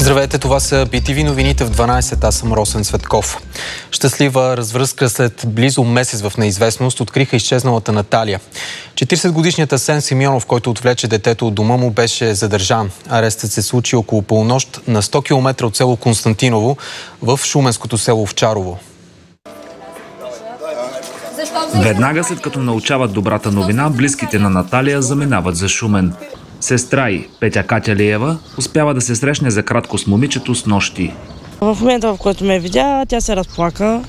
Здравейте, това са BTV новините в 12. Аз съм Росен Цветков. Щастлива развръзка след близо месец в неизвестност откриха изчезналата Наталия. 40-годишният Асен Симеонов, който отвлече детето от дома му, беше задържан. Арестът се случи около полунощ на 100 км от село Константиново в шуменското село Овчарово. Веднага след като научават добрата новина, близките на Наталия заминават за Шумен. Сестра й, Петя Катялиева, успява да се срещне за кратко с момичето с нощи. В момента, в който ме видя, тя се разплака.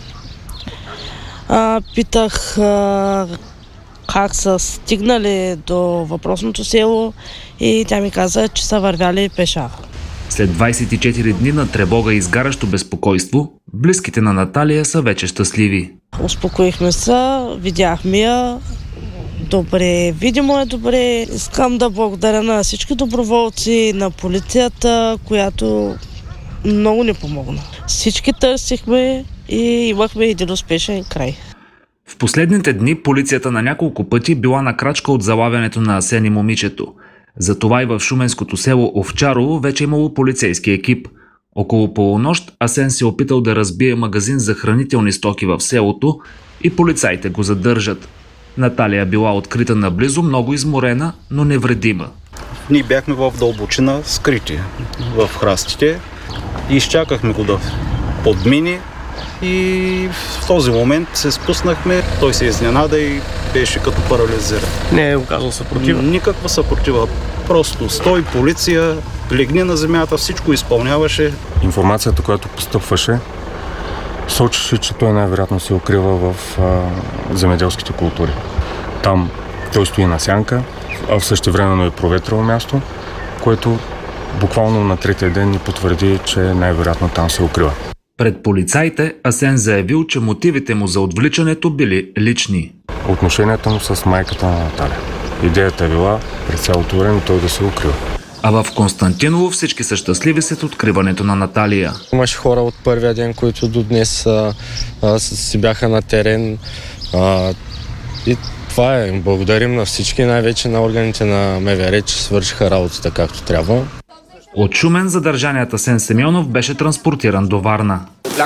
Питах как са стигнали до въпросното село и тя ми каза, че са вървяли пеша. След 24 дни на тревога и изгарящо безпокойство, близките на Наталия са вече щастливи. Успокоихме се, видяхме я. Добре, видимо е добре. Искам да благодаря на всички доброволци, на полицията, която много ни помогна. Всички търсихме и имахме един успешен край. В последните дни полицията на няколко пъти била на крачка от залавянето на Асен и момичето. Затова и в шуменското село Овчарово вече имало полицейски екип. Около полунощ Асен се опитал да разбие магазин за хранителни стоки в селото и полицаите го задържат. Наталия била открита наблизо, много изморена, но невредима. Ние бяхме в дълбочина, скрити в храстите и изчакахме го да подмини и в този момент се спуснахме. Той се изненада и беше като парализиран. Не е оказал съпротива? Никаква съпротива. Просто стой, полиция, легни на земята, всичко изпълняваше. Информацията, която постъпваше, сочеше, че той най-вероятно се укрива в земеделските култури. Там той стои на сянка, а в същевременно е проветрило място, което буквално на третия ден ни потвърди, че най-вероятно там се укрива. Пред полицаите Асен заявил, че мотивите му за отвличането били лични. Отношенията му с майката на Наталия. Идеята е била през цялото време той да се укрива. А в Константиново всички са щастливи след откриването на Наталия. Имаше хора от първия ден, които до днес си бяха на терен. И това е. Благодарим на всички, най-вече на органите на МВР, че свършиха работата както трябва. От Шумен задържаният Асен Симеонов беше транспортиран до Варна.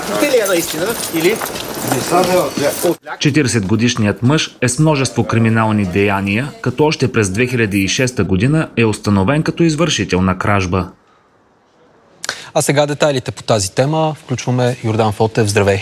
40-годишният мъж е с множество криминални деяния, като още през 2006 година е установен като извършител на кражба. А сега детайлите по тази тема. Включваме Йордан Фотев. Здравей!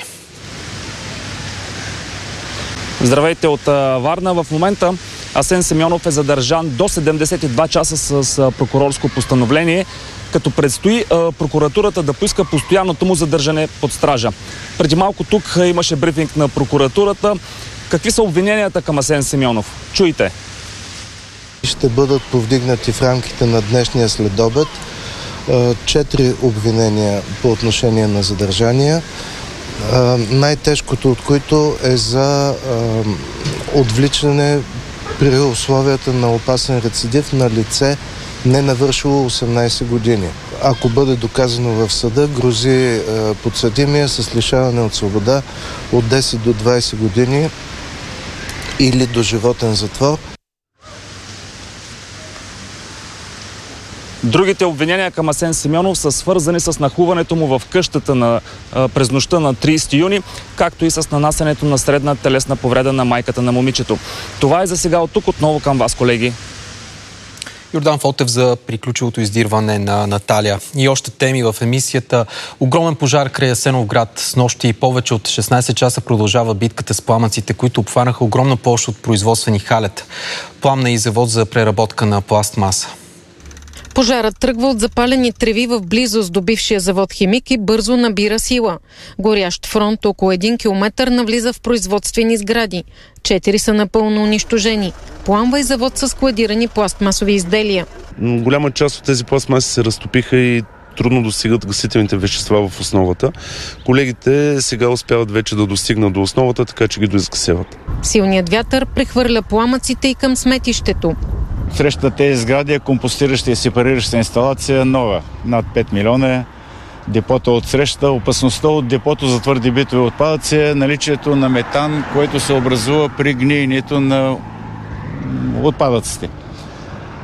Здравейте от Варна. В момента Асен Симеонов е задържан до 72 часа с прокурорско постановление, като предстои прокуратурата да поиска постоянното му задържане под стража. Преди малко тук имаше брифинг на прокуратурата. Какви са обвиненията към Асен Симеонов? Чуйте! Ще бъдат повдигнати в рамките на днешния следобед 4 обвинения по отношение на задържания. Най-тежкото от които е за отвличане при условията на опасен рецидив на лице, не навършило 18 години. Ако бъде доказано в съда, грози подсъдимия с лишаване от свобода от 10 до 20 години или доживотен затвор. Другите обвинения към Асен Симеонов са свързани с нахлуването му в къщата през нощта на 30 юни, както и с нанасянето на средна телесна повреда на майката на момичето. Това е за сега. От тук отново към вас, колеги. Йордан Фотев за приключилото издирване на Наталия. И още теми в емисията. Огромен пожар край Асеновград с нощи и повече от 16 часа продължава битката с пламъците, които обхванаха огромна площ от производствени халета. Пламна и завод за преработка на пластмаса. Пожарът тръгва от запалени треви в близост до бившия завод Химик и бързо набира сила. Горящ фронт около 1 километър навлиза в производствени сгради. 4 са напълно унищожени. Пламва и завод с складирани пластмасови изделия. Голяма част от тези пластмаси се разтопиха и трудно достигат гасителните вещества в основата. Колегите сега успяват вече да достигнат до основата, така че ги доизгасяват. Силният вятър прехвърля пламъците и към сметището. Срещу тези сгради е компостираща и сепарираща инсталация нова. Над 5 милиона. Депото от среща. Опасността от депото за твърди битови отпадъци е наличието на метан, който се образува при гниенето на отпадъците.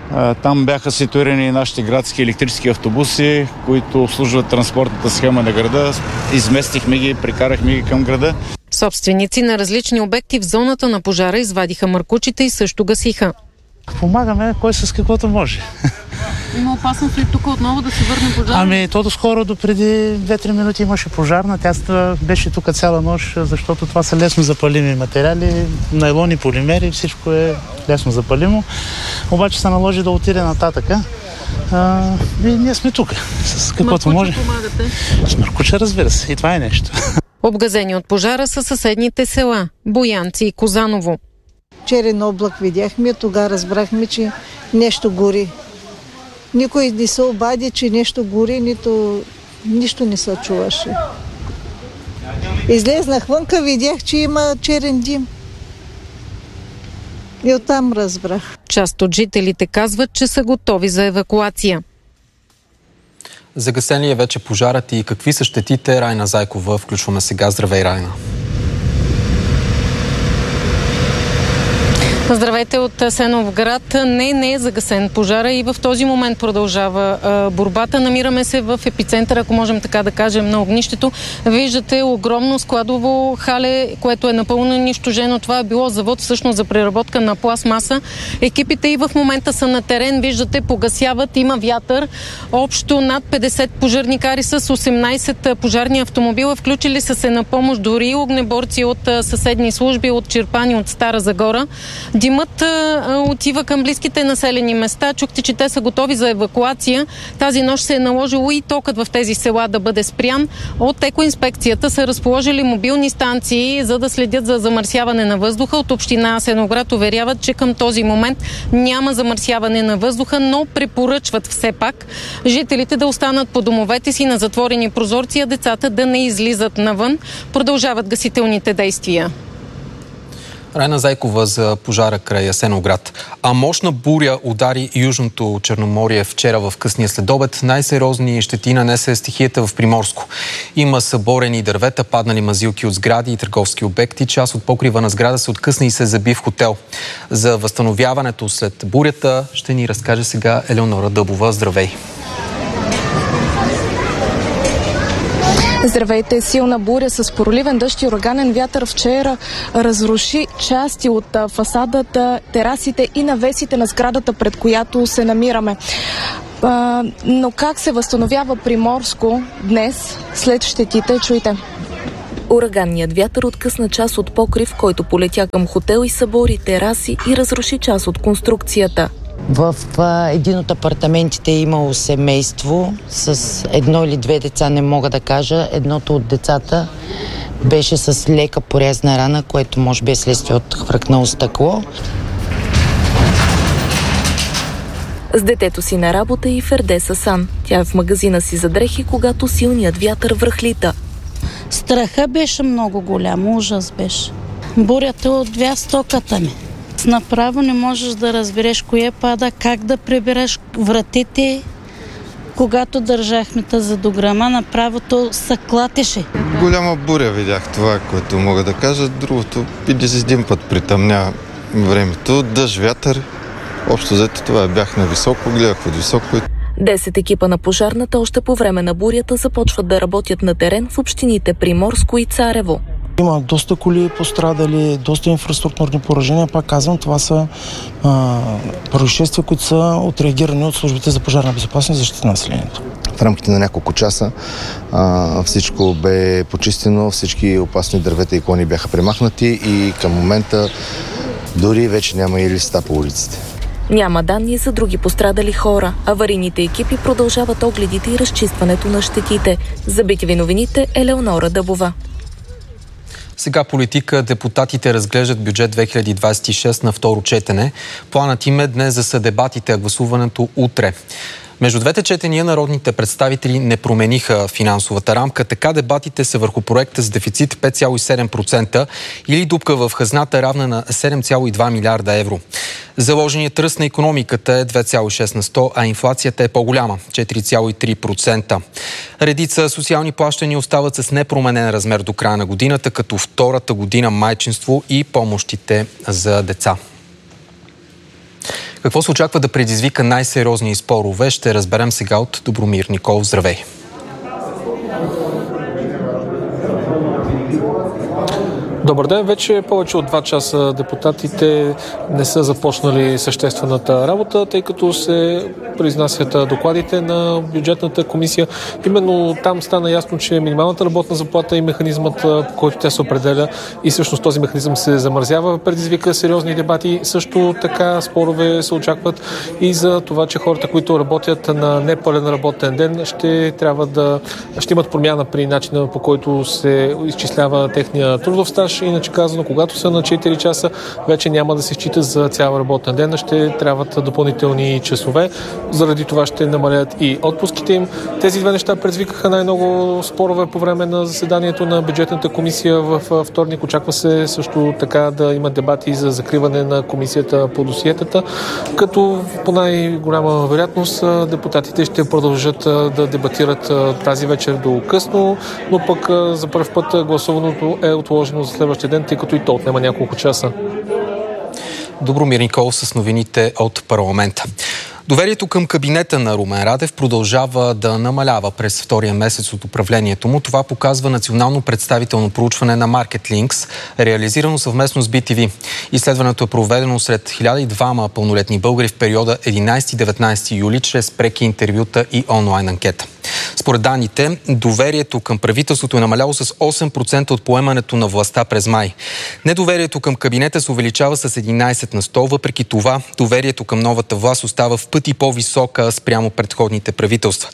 Там бяха ситуирани нашите градски електрически автобуси, които обслужват транспортната схема на града. Изместихме ги, прикарахме ги към града. Собственици на различни обекти в зоната на пожара извадиха маркучите и също гасиха. Помагаме кой с каквото може. Има опасност ли тук отново да се върне пожар? То доскоро, до преди 2-3 минути имаше пожарна. Тя беше тук цяла нощ, защото това са лесно запалими материали, найлони, полимери, всичко е лесно запалимо. Обаче се наложи да отиде нататъка. И ние сме тук, с каквото може. Помагате? С маркуча, разбира се, и това е нещо. Обгазени от пожара са съседните села Боянци и Козаново. Черен облак видяхме, тогава разбрахме, че нещо гори. Никой не се обади, че нещо гори, нищо не се чуваше. Излезнах вънка, видях, че има черен дим. И оттам разбрах. Част от жителите казват, че са готови за евакуация. Загасен ли е вече пожарът и какви са щетите? Райна Зайкова включваме сега. Здравей, Райна! Здравейте от Асеновград. Не е загасен пожара и в този момент продължава борбата. Намираме се в епицентъра, ако можем така да кажем, на огнището. Виждате огромно складово хале, което е напълно унищожено. Това е било завод всъщност за преработка на пластмаса. Екипите и в момента са на терен. Виждате, погасяват, има вятър. Общо над 50 пожарникари с 18 пожарни автомобила. Включили са се на помощ дори огнеборци от съседни служби, от Чирпан и от Стара Загора. Димът отива към близките населени места. Чухте, че те са готови за евакуация. Тази нощ се е наложило и токът в тези села да бъде спрян. От екоинспекцията са разположили мобилни станции, за да следят за замърсяване на въздуха. От община Асеновград уверяват, че към този момент няма замърсяване на въздуха, но препоръчват все пак жителите да останат по домовете си на затворени прозорци, а децата да не излизат навън. Продължават гасителните действия. Райна Зайкова за пожара край Асеновград. А мощна буря удари Южното Черноморие вчера в късния следобед. Най-сериозни щети нанесе стихията в Приморско. Има съборени дървета, паднали мазилки от сгради и търговски обекти. Част от покрива на сграда се откъсна и се заби в хотел. За възстановяването след бурята ще ни разкаже сега Елеонора Дъбова. Здравей! Здравейте! Силна буря с проливен дъжд и ураганен вятър вчера разруши части от фасадата, терасите и навесите на сградата, пред която се намираме. Но как се възстановява Приморско днес след щетите? Чуйте. Ураганният вятър откъсна част от покрив, който полетя към хотел и събори тераси и разруши част от конструкцията. В един от апартаментите е имало семейство с едно или две деца, не мога да кажа. Едното от децата беше с лека порязна рана, което може би е следствие от хвъркнало стъкло. С детето си на работа и Ферде Сасан. Тя е в магазина си за дрехи, когато силният вятър връхлита. Страха беше много голям, ужас беше. Бурята отвя стоката ми. Направо не можеш да разбереш кое пада, как да прибереш вратите. Когато държахме тази дограма, направо то се клатеше. Голяма буря видях, това, което мога да кажа. Другото, един път притъмня времето, дъжд, вятър. Общо взето това бях на високо, гледах от високо. 10 екипа на пожарната още по време на бурята започват да работят на терен в общините Приморско и Царево. Има доста коли пострадали, доста инфраструктурни поражения. Пак казвам, това са происшествия, които са отреагирани от службите за пожарна безопасност и защита на населението. В рамките на няколко часа всичко бе почистено, всички опасни дървета и клони бяха премахнати и към момента дори вече няма и листа по улиците. Няма данни за други пострадали хора. Аварийните екипи продължават огледите и разчистването на щетите. За BTV новините Елеонора Дъбова. Сега политика. Депутатите разглеждат бюджет 2026 на второ четене. Планът им е днес да са дебатите, а гласуването утре. Между двете четения народните представители не промениха финансовата рамка. Така дебатите са върху проекта с дефицит 5,7% или дупка в хазната равна на 7,2 милиарда евро. Заложеният ръст на икономиката е 2,6%, а инфлацията е по-голяма – 4,3%. Редица социални плащания остават с непроменен размер до края на годината, като втората година майчинство и помощите за деца. Какво се очаква да предизвика най-сериозни спорове, ще разберем сега от Добромир Николов. Здравей! Добър ден! Вече повече от 2 часа депутатите не са започнали съществената работа, тъй като се произнасят докладите на бюджетната комисия. Именно там стана ясно, че минималната работна заплата и механизмът, по който тя се определя, и всъщност този механизъм се замразява, предизвика сериозни дебати. Също така спорове се очакват и за това, че хората, които работят на непълен работен ден, ще имат промяна при начина, по който се изчислява техния трудов стаж. Иначе казано, когато са на 4 часа, вече няма да се счита за цял работен ден, ще трябват допълнителни часове. Заради това ще намалят и отпуските им. Тези две неща предизвикаха най-много спорове по време на заседанието на бюджетната комисия в вторник. Очаква се също така да има дебати за закриване на комисията по досиетата, като по най-голяма вероятност депутатите ще продължат да дебатират тази вечер до късно, но пък за първ път гласуването е отложено за следващия ден, тъй като и то отнема няколко часа. Добромир Николов с новините от парламента. Доверието към кабинета на Румен Радев продължава да намалява през втория месец от управлението му. Това показва национално представително проучване на MarketLinks, реализирано съвместно с BTV. Изследването е проведено сред 1002 пълнолетни българи в периода 11-19 юли чрез преки интервюта и онлайн анкета. Според данните, доверието към правителството е намаляло с 8% от поемането на властта през май. Недоверието към кабинета се увеличава с 11 на 100. Въпреки това, доверието към новата власт остава в пъти по-висока спрямо предходните правителства.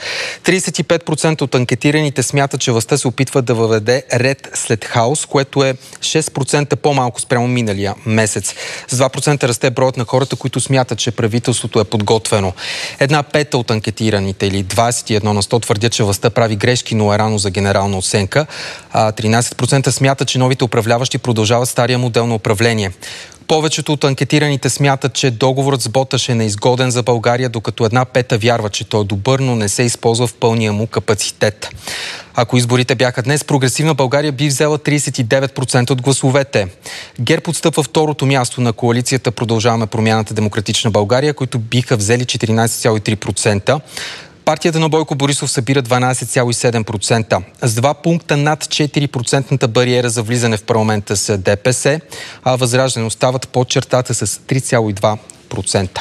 35% от анкетираните смятат, че властта се опитва да въведе ред след хаос, което е 6% по-малко спрямо миналия месец. С 2% расте броят на хората, които смятат, че правителството е подготвено. 1/5 от анкетираните, или 21 на 100, твърдят, че властта прави грешки, но е рано за генерална оценка. 13% смятат, че новите управляващи продължават стария модел на управление. Повечето от анкетираните смятат, че договорът с Боташ е неизгоден за България, докато 1/5 вярва, че той е добър, но не се използва в пълния му капацитет. Ако изборите бяха днес, Прогресивна България би взела 39% от гласовете. ГЕРБ отстъпва второто място на коалицията Продължаваме промяната Демократична България, които биха взели 14,3%. Партията на Бойко Борисов събира 12,7%. С 2 пункта над 4% бариера за влизане в парламента с ДПС, а Възраждане остават под чертата с 3,2%.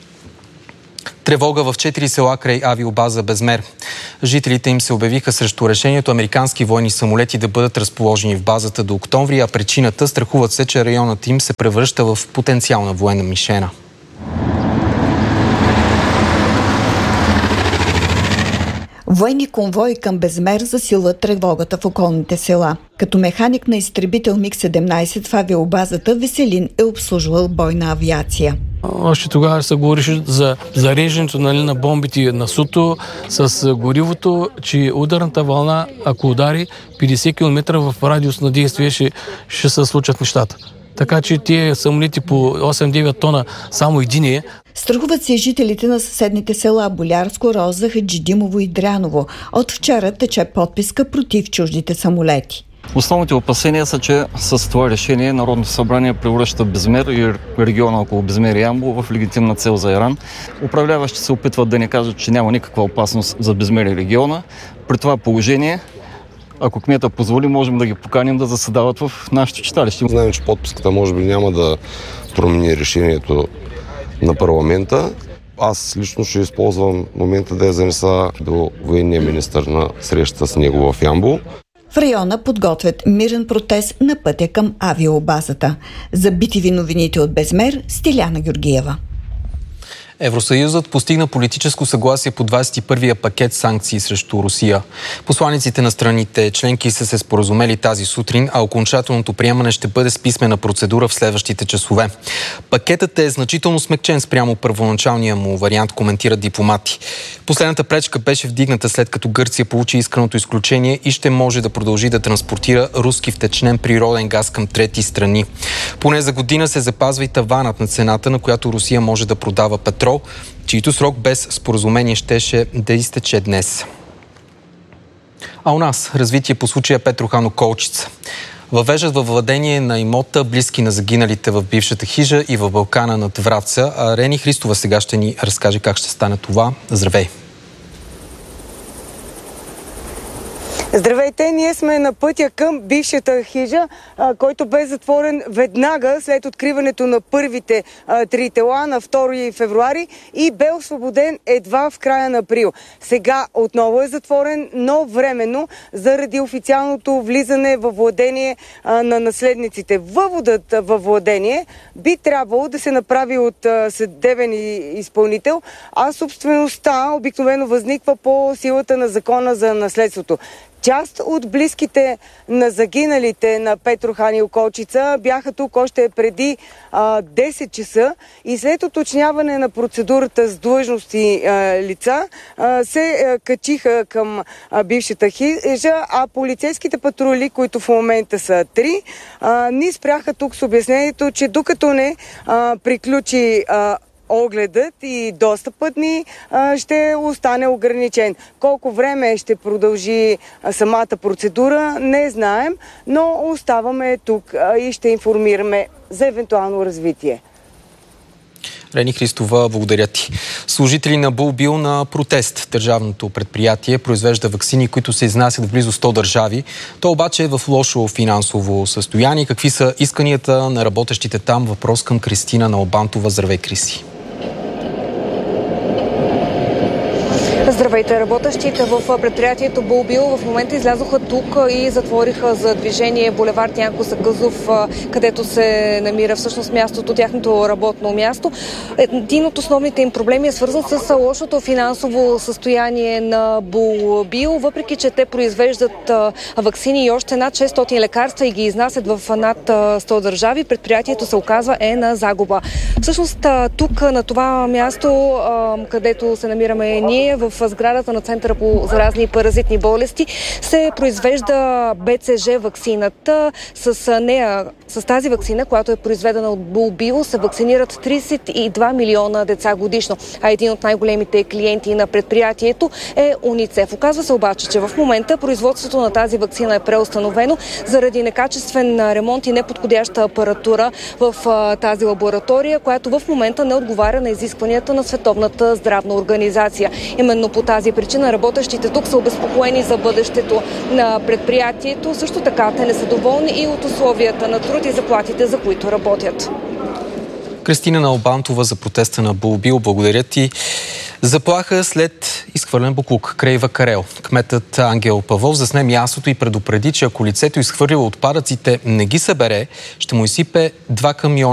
Тревога в 4 села край авиобаза Безмер. Жителите им се обявиха срещу решението американски военни самолети да бъдат разположени в базата до октомври, а причината, страхуват се, че районът им се превръща в потенциална военна мишена. Военни конвои към Безмер засилват тревогата в околните села. Като механик на изтребител МиГ-17 в авиобазата, Веселин е обслужвал бойна авиация. Още тогава се говореше за зареждането на бомбите на СУТО с горивото, че ударната вълна, ако удари 50 км в радиус на действие, ще се случат нещата. Така че тия самолети по 8-9 тона само единия. Страхуват се жителите на съседните села Болярско, Роза, Хаджидимово и Дряново. От вчера тече подписка против чуждите самолети. Основните опасения са, че с това решение Народното събрание превръща Безмер и региона около Безмер и Ямбол в легитимна цел за Иран. Управляващи се опитват да не кажат, че няма никаква опасност за Безмер и региона. При това положение, ако кмета позволи, можем да ги поканим да заседават в нашето читалище. Знаем, че подписката може би няма да промени решението на парламента. Аз лично ще използвам момента да я занеса до военния министър на среща с него в Ямбол. В района подготвят мирен протест на пътя към авиобазата. За BTV новините от Безмер, Стиляна Георгиева. Евросъюзът постигна политическо съгласие по 21-я пакет санкции срещу Русия. Посланиците на страните членки са се споразумели тази сутрин, а окончателното приемане ще бъде с писмена процедура в следващите часове. Пакетът е значително смекчен спрямо първоначалния му вариант, коментират дипломати. Последната пречка беше вдигната след като Гърция получи исканото изключение и ще може да продължи да транспортира руски втечнен природен газ към трети страни. Поне за година се запазва и таванът на цената, на която Русия може да продава петрол, чието срок без споразумение щеше да изтече днес. А у нас развитие по случая Петрохано Колчица. въвеждат във владение на имота близки на загиналите в бившата хижа и в Балкана над Враца. А Рени Христова сега ще ни разкаже как ще стане това. Здравей! Здравейте, ние сме на пътя към бившата хижа, който бе затворен веднага след откриването на първите 3 тела на 2 февруари и бе освободен едва в края на април. Сега отново е затворен, но временно, заради официалното влизане във владение на наследниците. Въводът във владение би трябвало да се направи от съдебен изпълнител, а собствеността обикновено възниква по силата на закона за наследството. Част от близките на загиналите на Петро Хан и Околчица бяха тук още преди 10 часа и след уточняване на процедурата с длъжности лица се качиха към бившата хижа, а полицейските патрули, които в момента са 3, ни спряха тук с обяснението, че докато не приключи огледът и достъпът ни ще остане ограничен. Колко време ще продължи самата процедура, не знаем, но оставаме тук и ще информираме за евентуално развитие. Рени Христова, благодаря ти. Служители на Булбил на протест. Държавното предприятие произвежда ваксини, които се изнасят в близо 100 държави. То обаче е в лошо финансово състояние. Какви са исканията на работещите там? Въпрос към Кристина Налбантова. Здравей, Криси. Здравейте! Работещите в предприятието Булбил в момента излязоха тук и затвориха за движение булевард Янко Сакъзов, където се намира всъщност мястото, тяхното работно място. Един от основните им проблеми е свързан с лошото финансово състояние на Булбил, въпреки че те произвеждат ваксини и още над 600 лекарства и ги изнасят в над 100 държави. Предприятието се оказва на загуба. Всъщност тук на това място, където се намираме ние, в сградата на Центъра по заразни и паразитни болести, се произвежда БЦЖ ваксината. С нея, с тази ваксина, която е произведена от Булбил, се вакцинират 32 милиона деца годишно. А един от най-големите клиенти на предприятието е УНИЦЕФ. Оказва се обаче, че в момента производството на тази ваксина е преустановено заради некачествен ремонт и неподходяща апаратура в тази лаборатория, която в момента не отговаря на изискванията на Световната здравна организация. Именно по тази причина работещите тук са обезпокоени за бъдещето на предприятието. Също така те не са доволни и от условията на труд и заплатите, за които работят. Кристина Налбантова за протеста на Булбил. Благодаря ти. Заплаха след изхвърлен боклук край Вакарел. Кметът Ангел Павлов засне мястото и предупреди, че ако лицето изхвърлило отпадъците не ги събере, ще му изсипе 2 камиона